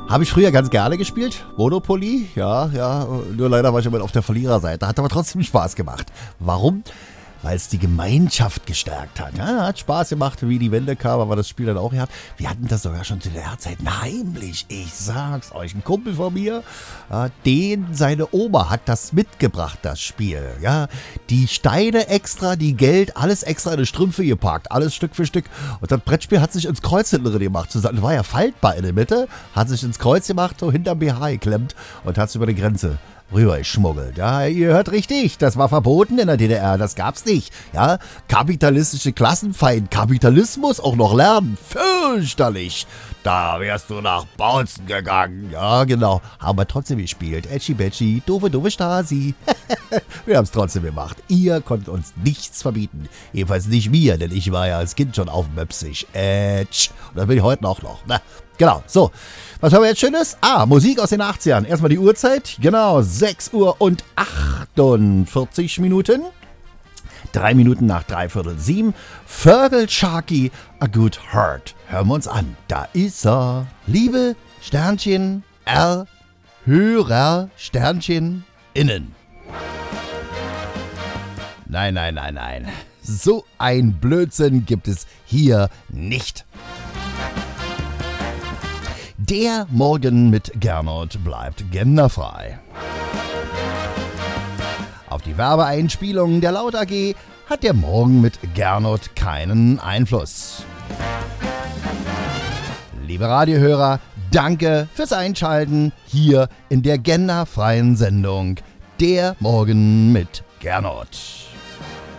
Habe ich früher ganz gerne gespielt. Monopoly, ja. Nur leider war ich immer auf der Verliererseite. Hat aber trotzdem Spaß gemacht. Warum? Weil es die Gemeinschaft gestärkt hat. Ja, hat Spaß gemacht, wie die Wende kam, aber das Spiel dann auch gehabt. Wir hatten das sogar schon zu der Zeit heimlich. Ich sag's euch, ein Kumpel von mir, seine Oma hat das mitgebracht, das Spiel. Ja, die Steine extra, die Geld, alles extra in die Strümpfe gepackt, alles Stück für Stück. Und das Brettspiel hat sich ins Kreuz hinten drin gemacht. Das war ja faltbar in der Mitte, hat sich ins Kreuz gemacht, so hinterm BH geklemmt und hat es über die Grenze rüber geschmuggelt. Ja, ihr hört richtig, das war verboten in der DDR, das gab's nicht. Ja, kapitalistische Klassenfeind, Kapitalismus auch noch lernen, fürchterlich. Da wärst du nach Bautzen gegangen. Ja, genau, haben wir trotzdem gespielt. Etschi Betschi, doofe Stasi. Wir haben's trotzdem gemacht. Ihr konntet uns nichts verbieten. Jedenfalls nicht mir, denn ich war ja als Kind schon aufmöpsig. Und das bin ich heute auch noch. Na, genau, so. Was haben wir jetzt Schönes? Musik aus den 80ern. Erstmal die Uhrzeit. Genau, 6 Uhr und 48 Minuten. 3 Minuten nach 6:45. Fergal Sharkey, A Good Heart. Hören wir uns an. Da ist er. Liebe Sternchen R. Hörer Sternchen innen. Nein. So ein Blödsinn gibt es hier nicht. Der Morgen mit Gernot bleibt genderfrei. Auf die Werbeeinspielung der Laut AG hat der Morgen mit Gernot keinen Einfluss. Liebe Radiohörer, danke fürs Einschalten hier in der genderfreien Sendung Der Morgen mit Gernot.